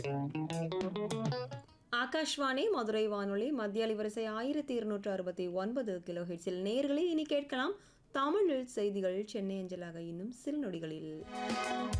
ஆகாஷ்வாணி மதுரை வானொலி மத்திய அலைவரிசை 1269 கிலோ ஹெட்ஸில் நேயர்களே இனி கேட்கலாம் தமிழில் செய்திகள் சென்னை அஞ்சலாக இன்னும் சில நொடிகளில்.